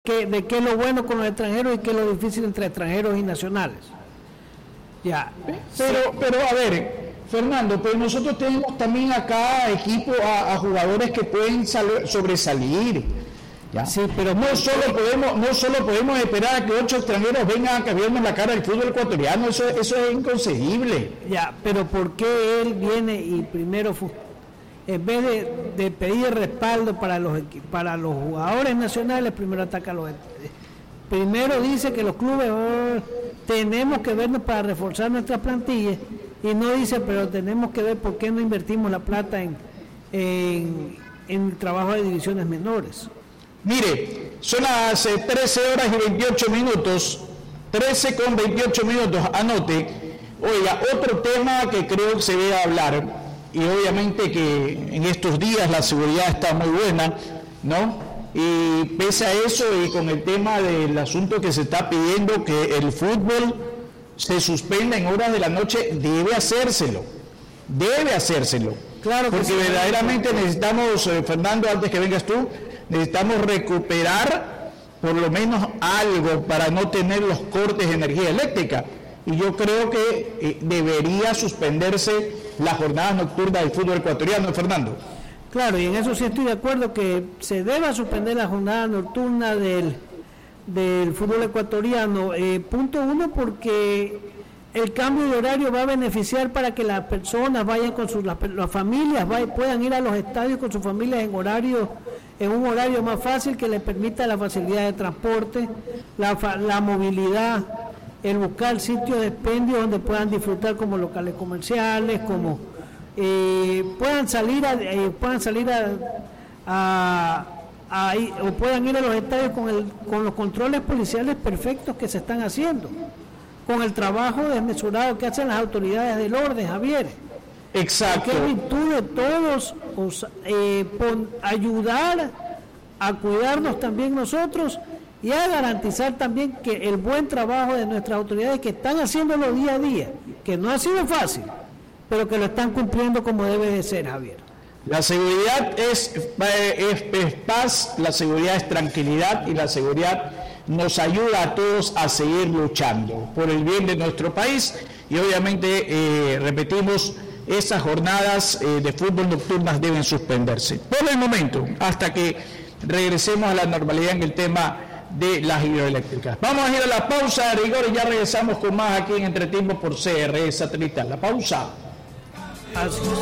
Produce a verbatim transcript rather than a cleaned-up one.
que, de qué es lo bueno con los extranjeros y qué es lo difícil entre extranjeros y nacionales. Ya. Pero, pero a ver, Fernando, pero nosotros tenemos también acá equipo a, a jugadores que pueden sal- sobresalir. ¿Ya? Sí, pero no solo podemos, no solo podemos esperar a que ocho extranjeros vengan a cambiarnos la cara del fútbol ecuatoriano, eso, eso es inconcebible. Ya, pero ¿por qué él viene y primero fu- en vez de, de pedir respaldo para los equi- para los jugadores nacionales, primero ataca a los primero dice que los clubes oh, tenemos que vernos para reforzar nuestras plantillas y no dice, pero tenemos que ver por qué no invertimos la plata en en, en trabajo de divisiones menores. Mire, son las eh, trece horas y veintiocho minutos, trece con veintiocho minutos, anote. Oiga, otro tema que creo que se debe hablar, y obviamente que en estos días la seguridad está muy buena, ¿no? Y pese a eso, y con el tema del asunto que se está pidiendo que el fútbol se suspenda en horas de la noche, debe hacérselo, debe hacérselo. Claro que porque sí, verdaderamente necesitamos, eh, Fernando, antes que vengas tú, necesitamos recuperar por lo menos algo para no tener los cortes de energía eléctrica. Y yo creo que eh, debería suspenderse la jornada nocturna del fútbol ecuatoriano, Fernando. Claro, y en eso sí estoy de acuerdo, que se deba suspender la jornada nocturna del, del fútbol ecuatoriano. Eh, punto uno, porque el cambio de horario va a beneficiar para que las personas vayan con sus, las, las familias vayan, puedan ir a los estadios con sus familias en horario, en un horario más fácil que les permita la facilidad de transporte, la, la movilidad, el buscar sitios de expendio donde puedan disfrutar como locales comerciales, como eh, puedan salir a, eh, puedan salir a, a, a o puedan ir a los estadios con el con los controles policiales perfectos que se están haciendo, con el trabajo desmesurado que hacen las autoridades del orden, Javier. Exacto. Que es virtud de todos, os, eh, pon, ayudar a cuidarnos también nosotros y a garantizar también que el buen trabajo de nuestras autoridades que están haciéndolo día a día, que no ha sido fácil, pero que lo están cumpliendo como debe de ser, Javier. La seguridad es, es, es paz, la seguridad es tranquilidad y la seguridad nos ayuda a todos a seguir luchando por el bien de nuestro país y obviamente, eh, repetimos, esas jornadas eh, de fútbol nocturnas deben suspenderse por el momento, hasta que regresemos a la normalidad en el tema de las hidroeléctricas. Vamos a ir a la pausa de rigor y ya regresamos con más aquí en Entretiempo por C R E Satelital. La pausa. Así.